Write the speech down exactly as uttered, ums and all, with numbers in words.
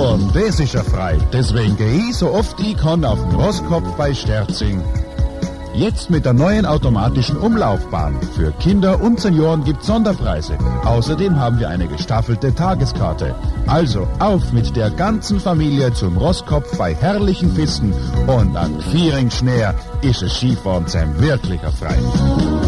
Und das ist ja frei. Deswegen gehe ich so oft ich kann auf den Rosskopf bei Sterzing. Jetzt mit der neuen automatischen Umlaufbahn. Für Kinder und Senioren gibt's Sonderpreise. Außerdem haben wir eine gestaffelte Tageskarte. Also auf mit der ganzen Familie zum Rosskopf bei herrlichen Pisten. Und an Vieringschnäher ist es Skifahren sein wirklicher Frei.